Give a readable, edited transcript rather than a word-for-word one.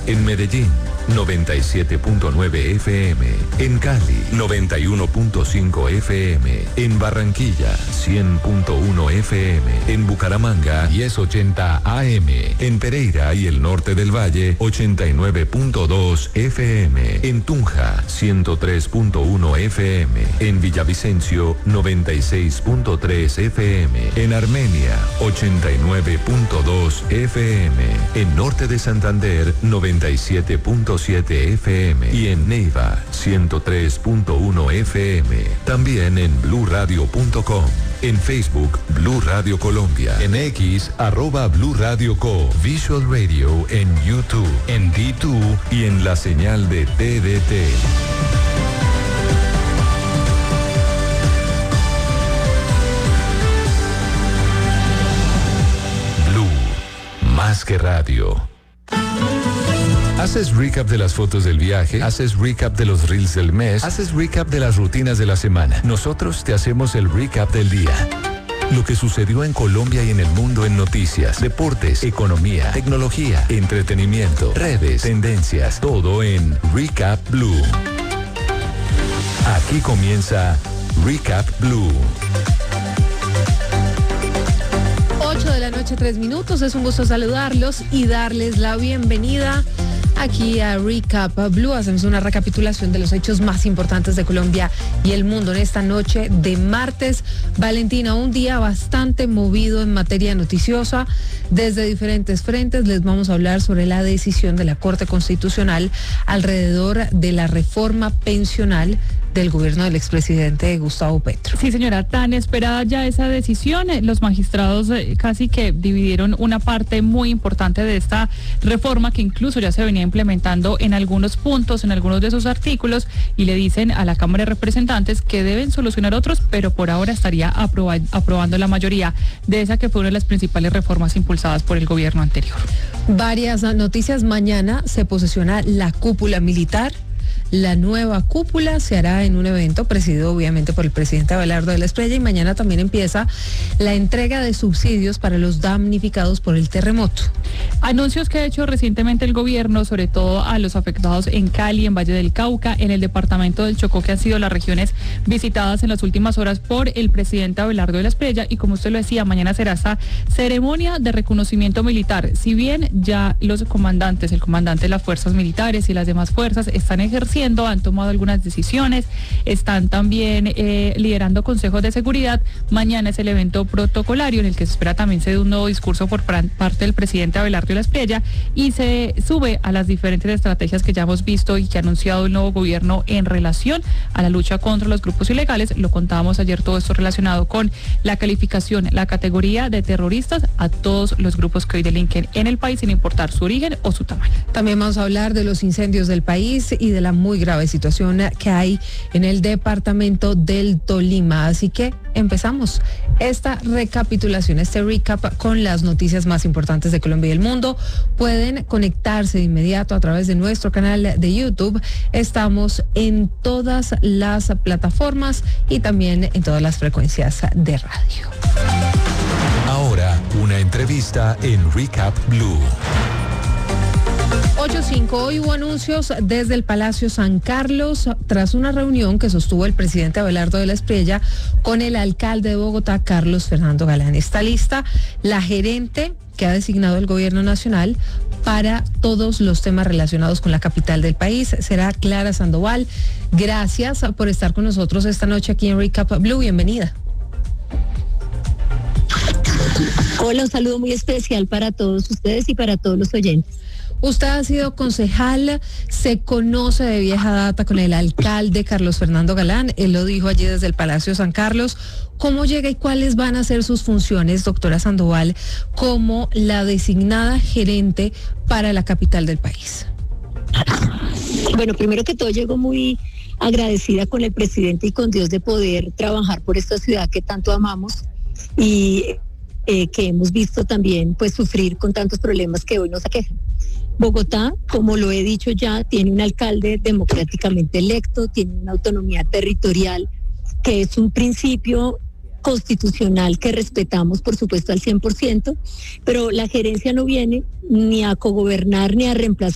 En Medellín, 97.9 FM. En Cali, 91.5 FM. En Barranquilla, 100.1 FM. En Bucaramanga, 1080 AM. En Pereira y el norte del Valle, 89.2 FM. En Tunja, 103.1 FM. En Villavicencio, 96.3 FM. En Armenia, 89.2 FM. En norte de Santander, 97.7 FM. Y en Neiva, 103.1 FM. También en bluradio.com. En Facebook, Blue Radio Colombia. En X, @Blue Radio Co. Visual Radio en YouTube, en D2 y en la señal de TDT. Blue, más que radio. ¿Haces recap de las fotos del viaje? ¿Haces recap de los reels del mes? ¿Haces recap de las rutinas de la semana? Nosotros te hacemos el recap del día. Lo que sucedió en Colombia y en el mundo en noticias, deportes, economía, tecnología, entretenimiento, redes, tendencias, todo en Recap Blue. Aquí comienza Recap Blue. 8 de la noche, 3 minutos. Es un gusto saludarlos y darles la bienvenida aquí a Recap Blue. Hacemos una recapitulación de los hechos más importantes de Colombia y el mundo en esta noche de martes. Valentina, un día bastante movido en materia noticiosa. Desde diferentes frentes les vamos a hablar sobre la decisión de la Corte Constitucional alrededor de la reforma pensional del gobierno del expresidente Gustavo Petro. Sí, señora, tan esperada ya esa decisión. Los magistrados casi que dividieron una parte muy importante de esta reforma que incluso ya se venía implementando en algunos puntos, en algunos de sus artículos, y le dicen a la Cámara de Representantes que deben solucionar otros, pero por ahora estaría aprobando la mayoría de esa que fue una de las principales reformas impulsadas por el gobierno anterior. Varias noticias. Mañana se posesiona la cúpula militar. La nueva cúpula se hará en un evento presidido obviamente por el presidente Abelardo de la Espriella, y mañana también empieza la entrega de subsidios para los damnificados por el terremoto. Anuncios que ha hecho recientemente el gobierno, sobre todo a los afectados en Cali, en Valle del Cauca, en el departamento del Chocó, que han sido las regiones visitadas en las últimas horas por el presidente Abelardo de la Espriella, y como usted lo decía, mañana será esta ceremonia de reconocimiento militar. Si bien ya los comandantes, el comandante de las fuerzas militares y las demás fuerzas están ejerciendo, han tomado algunas decisiones, están también liderando consejos de seguridad. Mañana es el evento protocolario en el que se espera también se dé un nuevo discurso por parte del presidente Abelardo de la Espriella, y se sube a las diferentes estrategias que ya hemos visto y que ha anunciado el nuevo gobierno en relación a la lucha contra los grupos ilegales. Lo contábamos ayer, todo esto relacionado con la calificación, la categoría de terroristas a todos los grupos que hoy delinquen en el país, sin importar su origen o su tamaño. También vamos a hablar de los incendios del país y de la muy grave situación que hay en el departamento del Tolima. Así que empezamos esta recapitulación, este recap con las noticias más importantes de Colombia y el mundo. Pueden conectarse de inmediato a través de nuestro canal de YouTube. Estamos en todas las plataformas y también en todas las frecuencias de radio. Ahora, una entrevista en Recap Blue. 8:05. Hoy hubo anuncios desde el Palacio San Carlos tras una reunión que sostuvo el presidente Abelardo de la Espriella con el alcalde de Bogotá, Carlos Fernando Galán. Está lista la gerente que ha designado el gobierno nacional para todos los temas relacionados con la capital del país. Será Clara Sandoval. Gracias por estar con nosotros esta noche aquí en Recap Blue. Bienvenida. Hola, un saludo muy especial para todos ustedes y para todos los oyentes. Usted ha sido concejal, se conoce de vieja data con el alcalde Carlos Fernando Galán. Él lo dijo allí desde el Palacio San Carlos. ¿Cómo llega y cuáles van a ser sus funciones, doctora Sandoval, como la designada gerente para la capital del país? Bueno, primero que todo, llego muy agradecida con el presidente y con Dios de poder trabajar por esta ciudad que tanto amamos y que hemos visto también pues sufrir con tantos problemas que hoy nos aquejan. Bogotá, como lo he dicho ya, tiene un alcalde democráticamente electo, tiene una autonomía territorial que es un principio constitucional que respetamos, por supuesto, al 100%, pero la gerencia no viene ni a cogobernar ni a reemplazar